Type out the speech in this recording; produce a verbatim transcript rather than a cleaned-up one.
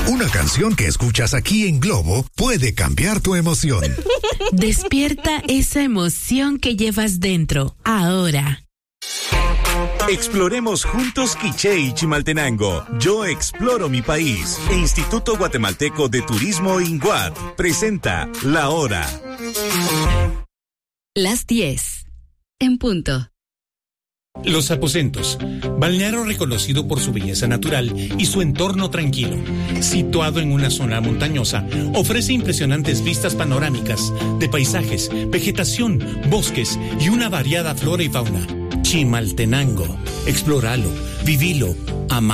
Una canción que escuchas aquí en Globo puede cambiar tu emoción. Despierta esa emoción que llevas dentro, ahora. Exploremos juntos Quiché y Chimaltenango. Yo exploro mi país. Instituto Guatemalteco de Turismo INGUAT presenta La Hora. Las diez. En punto. Los Aposentos, balneario reconocido por su belleza natural y su entorno tranquilo. Situado en una zona montañosa, ofrece impresionantes vistas panorámicas de paisajes, vegetación, bosques y una variada flora y fauna. Chimaltenango, explóralo, vivilo, amalo.